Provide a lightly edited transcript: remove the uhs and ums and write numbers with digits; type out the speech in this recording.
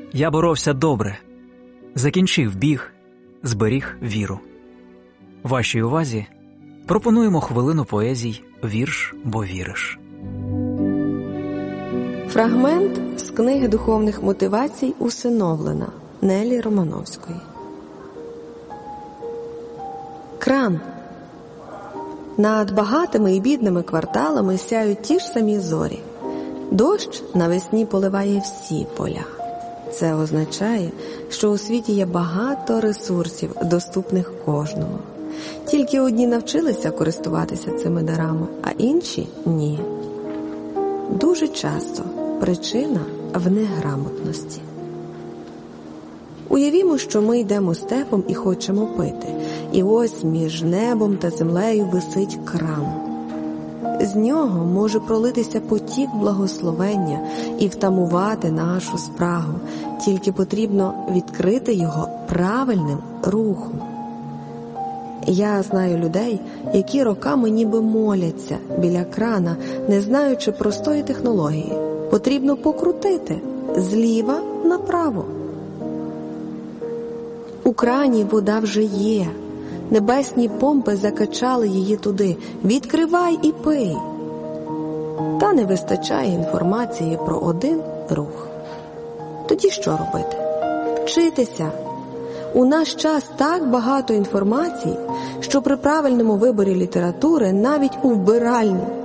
Я боровся добре, закінчив біг, зберіг віру. Вашій увазі пропонуємо хвилину поезій «Вірш, бо віриш». Фрагмент з книги духовних мотивацій «Усиновлена» Нелі Романовської. Кран. Над багатими і бідними кварталами сяють ті ж самі зорі. Дощ навесні поливає всі поля. Це означає, що у світі є багато ресурсів, доступних кожному. Тільки одні навчилися користуватися цими дарами, а інші – ні. Дуже часто причина в неграмотності. Уявімо, що ми йдемо степом і хочемо пити. І ось між небом та землею висить кран. З нього може пролитися потік благословення і втамувати нашу спрагу. Тільки потрібно відкрити його правильним рухом. Я знаю людей, які роками ніби моляться біля крана, не знаючи простої технології. Потрібно покрутити зліва направо. У крані вода вже є. Небесні помпи закачали її туди. Відкривай і пий. Та не вистачає інформації про один рух. Тоді що робити? Вчитися. У наш час так багато інформації, що при правильному виборі літератури навіть у вбиральні